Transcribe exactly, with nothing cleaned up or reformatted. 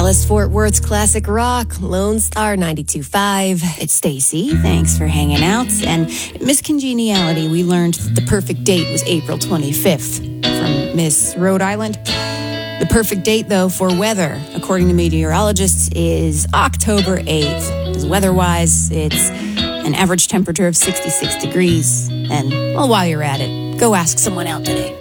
Dallas-Fort Worth's classic rock, Lone Star ninety-two point five. It's Stacy. Thanks for hanging out. And Miss Congeniality, we learned that the perfect date was April twenty-fifth from Miss Rhode Island. The perfect date, though, for weather, according to meteorologists, is October eighth. Because weather-wise, it's an average temperature of sixty-six degrees. And, well, while you're at it, go ask someone out today.